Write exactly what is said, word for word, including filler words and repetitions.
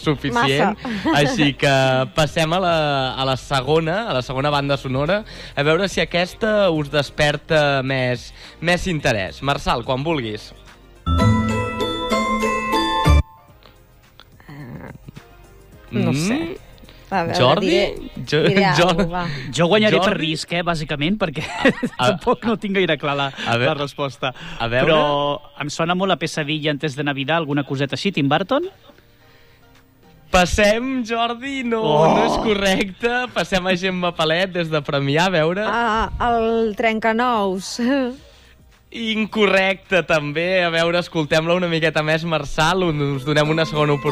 suficient. Massa. Així que passem a la, a la segona, a la segona banda sonora, a veure si aquesta us desperta més, més interès. Marçal, quan vulguis. No sé. A veure, Jordi? diré, Jo, diré jo, alguna cosa, Jo guanyaré Jordi? per risc, eh, bàsicament, perquè tampoc no tinc gaire clar la, A veure- la resposta. a veure- Però em sona molt a Pesadilla antes de Navidad, alguna coseta així, Tim Burton? Passem, Jordi, no, Oh. no és correcte. Passem a Gemma Palet des de Premià, a veure. Ah, el trencanous. Incorrecte, també. A veure, escoltem-la una miqueta més, Marçal. Us donem una segona oportunitat.